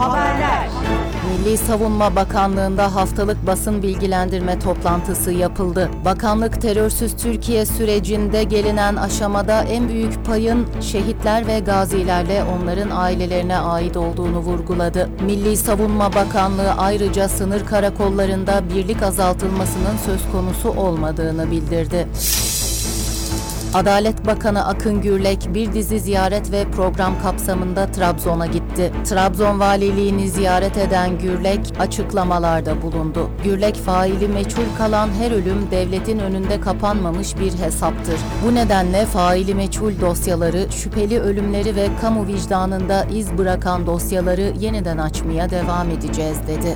Haberler. Milli Savunma Bakanlığı'nda haftalık basın bilgilendirme toplantısı yapıldı. Bakanlık terörsüz Türkiye sürecinde gelinen aşamada en büyük payın şehitler ve gazilerle onların ailelerine ait olduğunu vurguladı. Milli Savunma Bakanlığı ayrıca sınır karakollarında birlik azaltılmasının söz konusu olmadığını bildirdi. Adalet Bakanı Akın Gürlek bir dizi ziyaret ve program kapsamında Trabzon'a gitti. Trabzon Valiliğini ziyaret eden Gürlek açıklamalarda bulundu. Gürlek, faili meçhul kalan her ölüm devletin önünde kapanmamış bir hesaptır. Bu nedenle faili meçhul dosyaları, şüpheli ölümleri ve kamu vicdanında iz bırakan dosyaları yeniden açmaya devam edeceğiz dedi.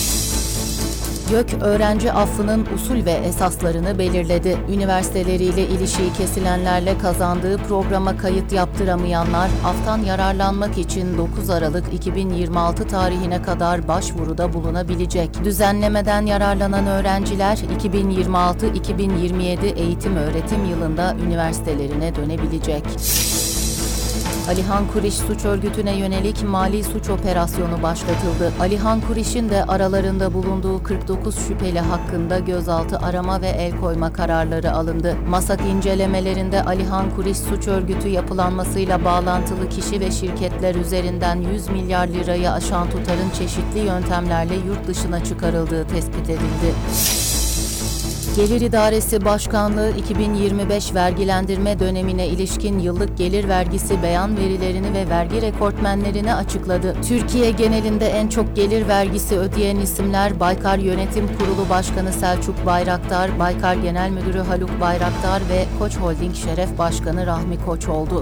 YÖK, öğrenci affının usul ve esaslarını belirledi. Üniversiteleriyle ilişiği kesilenlerle kazandığı programa kayıt yaptıramayanlar, aftan yararlanmak için 9 Aralık 2026 tarihine kadar başvuruda bulunabilecek. Düzenlemeden yararlanan öğrenciler, 2026-2027 eğitim-öğretim yılında üniversitelerine dönebilecek. Alihan Kuriş suç örgütüne yönelik mali suç operasyonu başlatıldı. Alihan Kuriş'in de aralarında bulunduğu 49 şüpheli hakkında gözaltı arama ve el koyma kararları alındı. MASAK incelemelerinde Alihan Kuriş suç örgütü yapılanmasıyla bağlantılı kişi ve şirketler üzerinden 100 milyar lirayı aşan tutarın çeşitli yöntemlerle yurt dışına çıkarıldığı tespit edildi. Gelir İdaresi Başkanlığı 2025 vergilendirme dönemine ilişkin yıllık gelir vergisi beyan verilerini ve vergi rekortmenlerini açıkladı. Türkiye genelinde en çok gelir vergisi ödeyen isimler Baykar Yönetim Kurulu Başkanı Selçuk Bayraktar, Baykar Genel Müdürü Haluk Bayraktar ve Koç Holding Şeref Başkanı Rahmi Koç oldu.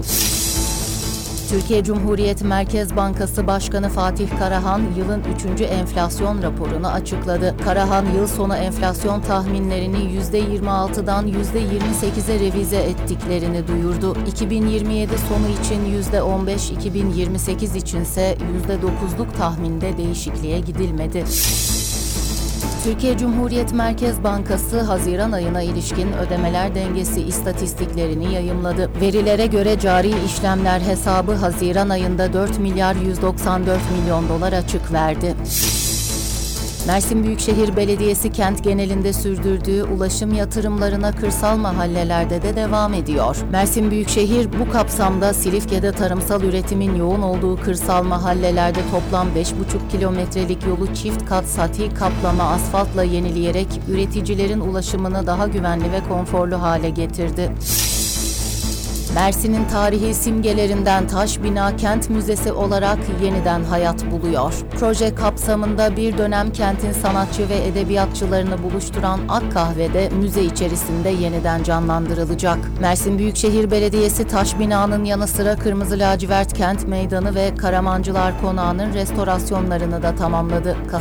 Türkiye Cumhuriyet Merkez Bankası Başkanı Fatih Karahan, yılın 3. enflasyon raporunu açıkladı. Karahan, yıl sonu enflasyon tahminlerini %26'dan %28'e revize ettiklerini duyurdu. 2027 sonu için %15, 2028 içinse %9'luk tahminde değişikliğe gidilmedi. Türkiye Cumhuriyet Merkez Bankası, Haziran ayına ilişkin ödemeler dengesi istatistiklerini yayımladı. Verilere göre cari işlemler hesabı Haziran ayında 4 milyar 194 milyon dolar açık verdi. Mersin Büyükşehir Belediyesi kent genelinde sürdürdüğü ulaşım yatırımlarına kırsal mahallelerde de devam ediyor. Mersin Büyükşehir bu kapsamda Silifke'de tarımsal üretimin yoğun olduğu kırsal mahallelerde toplam 5,5 kilometrelik yolu çift kat sati kaplama asfaltla yenileyerek üreticilerin ulaşımını daha güvenli ve konforlu hale getirdi. Mersin'in tarihi simgelerinden taş bina kent müzesi olarak yeniden hayat buluyor. Proje kapsamında bir dönem kentin sanatçı ve edebiyatçılarını buluşturan Ak Kahve'de müze içerisinde yeniden canlandırılacak. Mersin Büyükşehir Belediyesi taş binanın yanı sıra Kırmızı Lacivert Kent Meydanı ve Karamancılar Konağı'nın restorasyonlarını da tamamladı.